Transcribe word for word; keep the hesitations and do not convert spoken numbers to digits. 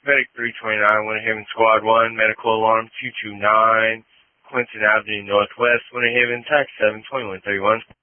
Medic three twenty-nine, Winter Haven Squad one, Medical Alarm two two nine, Clinton Avenue Northwest, Winter Haven, Tax seven twenty-one thirty-one.